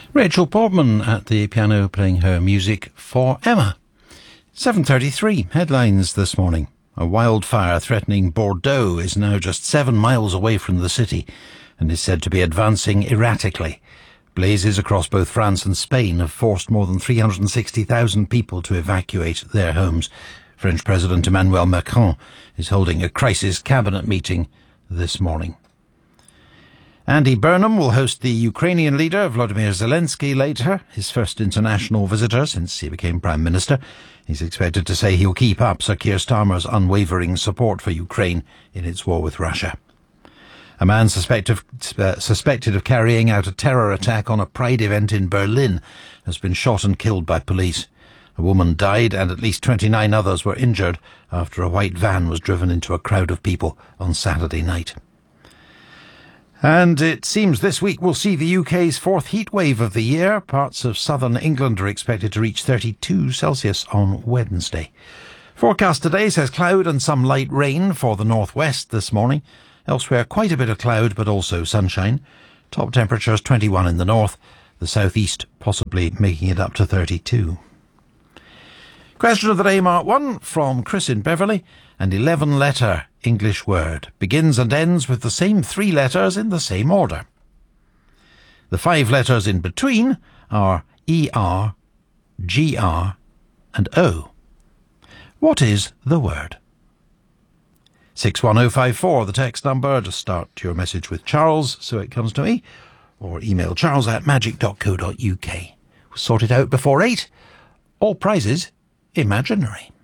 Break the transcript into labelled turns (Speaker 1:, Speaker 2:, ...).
Speaker 1: Rachel Portman at the piano playing her music for Emma. 7:33 headlines this morning. A wildfire threatening Bordeaux is now just 7 miles away from the city and is said to be advancing erratically. Blazes across both France and Spain have forced more than 360,000 people to evacuate their homes. French President Emmanuel Macron is holding a crisis cabinet meeting this morning. Andy Burnham will host the Ukrainian leader, Volodymyr Zelensky, later, his first international visitor since he became Prime Minister. He's expected to say he'll keep up Sir Keir Starmer's unwavering support for Ukraine in its war with Russia. A man suspected of carrying out a terror attack on a Pride event in Berlin has been shot and killed by police. A woman died and at least 29 others were injured after a white van was driven into a crowd of people on Saturday night. And it seems this week will see the UK's fourth heat wave of the year. Parts of southern England are expected to reach 32 Celsius on Wednesday. Forecast today says cloud and some light rain for the northwest this morning. Elsewhere, quite a bit of cloud, but also sunshine. Top temperatures 21 in the north. The southeast possibly making it up to 32. Question of the day, Mark 1, from Chris in Beverley. An 11-letter English word begins and ends with the same 3 letters in the same order. The 5 letters in between are ER, GR and O. What is the word? 61054, the text number. Just start your message with Charles so it comes to me, or email charles@magic.co.uk. We'll sort it out before 8. All prizes imaginary.